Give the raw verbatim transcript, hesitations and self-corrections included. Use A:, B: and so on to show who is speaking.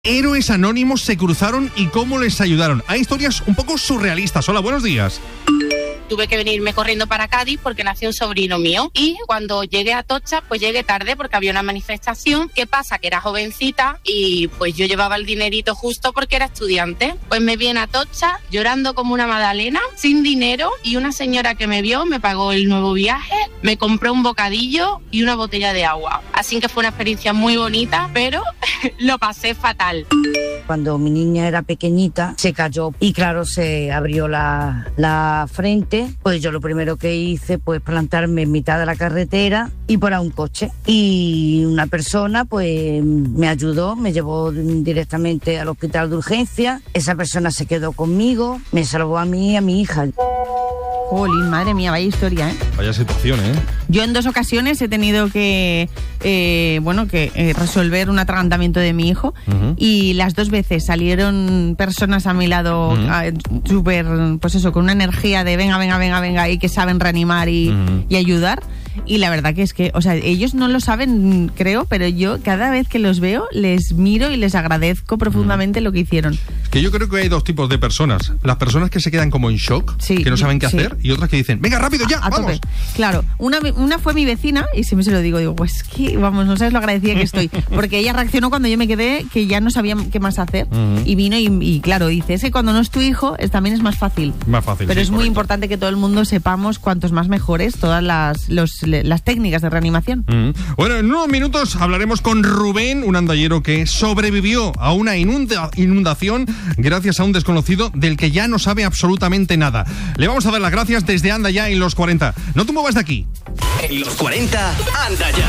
A: Héroes anónimos se cruzaron y cómo les ayudaron. Hay historias un poco surrealistas. Hola, buenos días.
B: Tuve que venirme corriendo para Cádiz porque nació un sobrino mío. Y cuando llegué a Atocha, pues llegué tarde porque había una manifestación. ¿Qué pasa? Que era jovencita y pues yo llevaba el dinerito justo porque era estudiante. Pues me vi en Atocha llorando como una magdalena, sin dinero, y una señora que me vio me pagó el nuevo viaje, me compró un bocadillo y una botella de agua. Así que fue una experiencia muy bonita, pero lo pasé fatal.
C: Cuando mi niña era pequeñita, se cayó y claro, se abrió la, la frente. Pues yo lo primero que hice, pues plantarme en mitad de la carretera y por a un coche. Y una persona, pues me ayudó, me llevó directamente al hospital de urgencia. Esa persona se quedó conmigo, me salvó a mí y a mi hija.
D: Jolín, madre mía, vaya historia, ¿eh?
A: Vaya situación, ¿eh?
D: Yo en dos ocasiones he tenido que, eh, bueno, que eh, resolver un atragantamiento de mi hijo, uh-huh. y las dos veces salieron personas a mi lado, uh-huh. súper, pues eso, con una energía de venga, venga, venga, venga, y que saben reanimar y, uh-huh. y ayudar. Y la verdad que es que, o sea, ellos no lo saben, creo, pero yo cada vez que los veo les miro y les agradezco profundamente uh-huh. lo que hicieron.
A: Es que yo creo que hay dos tipos de personas. Las personas que se quedan como en shock, sí, que no saben qué sí. hacer, y otras que dicen, venga, rápido, ya,
D: a, a
A: vamos.
D: Tope. Claro, una, una fue mi vecina, y siempre se lo digo, digo, pues que, vamos, no sabes lo agradecida que estoy, porque ella reaccionó cuando yo me quedé, que ya no sabía qué más hacer, uh-huh. y vino y, y claro, dice, es que cuando no es tu hijo, es, también es más fácil.
A: Más fácil,
D: Pero
A: sí,
D: es muy
A: correcto.
D: importante que todo el mundo sepamos, cuantos más mejores, todas las, los, las técnicas de reanimación.
A: Uh-huh. Bueno, en unos minutos hablaremos con Rubén, un andallero que sobrevivió a una inunda- inundación gracias a un desconocido del que ya no sabe absolutamente nada. Le vamos a dar las gracias desde Anda Ya en los cuarenta. No te muevas de aquí.
E: En los cuarenta, Anda Ya.